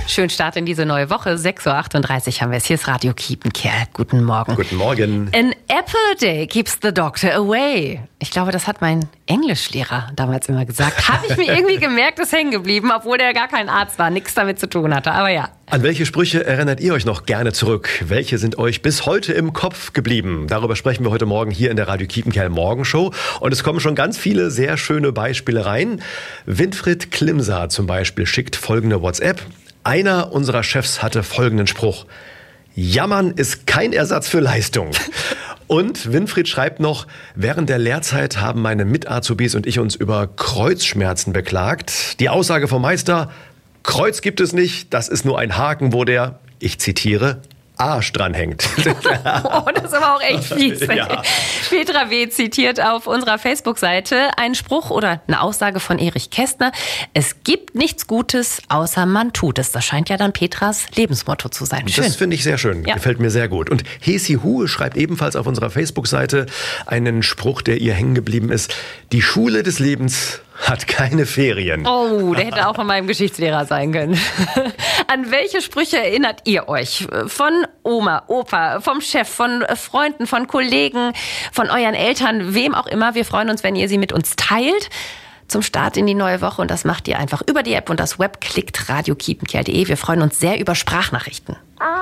Schönen Start in diese neue Woche. 6.38 Uhr haben wir es. Hier ist Radio Kiepenkerl. Guten Morgen. Guten Morgen. An apple day keeps the doctor away. Ich glaube, das hat mein Englischlehrer damals immer gesagt. Habe ich mir irgendwie gemerkt, ist hängen geblieben, obwohl der gar kein Arzt war, nichts damit zu tun hatte. Aber ja. An welche Sprüche erinnert ihr euch noch gerne zurück? Welche sind euch bis heute im Kopf geblieben? Darüber sprechen wir heute Morgen hier in der Radio Kiepenkerl Morgenshow. Und es kommen schon ganz viele sehr schöne Beispiele rein. Winfried Klimser zum Beispiel schickt folgende WhatsApp. Einer unserer Chefs hatte folgenden Spruch: Jammern ist kein Ersatz für Leistung. Und Winfried schreibt noch, während der Lehrzeit haben meine Mit-Azubis und ich uns über Kreuzschmerzen beklagt. Die Aussage vom Meister: Kreuz gibt es nicht, das ist nur ein Haken, wo der, ich zitiere, Arsch dranhängt. Oh, das ist aber auch echt fies. Ja. Petra W. zitiert auf unserer Facebook-Seite einen Spruch oder eine Aussage von Erich Kästner. Es gibt nichts Gutes, außer man tut es. Das scheint ja dann Petras Lebensmotto zu sein. Schön. Das finde ich sehr schön. Ja. Gefällt mir sehr gut. Und Hesi Hu schreibt ebenfalls auf unserer Facebook-Seite einen Spruch, der ihr hängen geblieben ist. Die Schule des Lebens hat keine Ferien. Oh, der hätte auch von meinem Geschichtslehrer sein können. An welche Sprüche erinnert ihr euch? Von Oma, Opa, vom Chef, von Freunden, von Kollegen, von euren Eltern, wem auch immer. Wir freuen uns, wenn ihr sie mit uns teilt. Zum Start in die neue Woche. Und das macht ihr einfach über die App und das Web. Klickt radiokiepenkerl.de. Wir freuen uns sehr über Sprachnachrichten.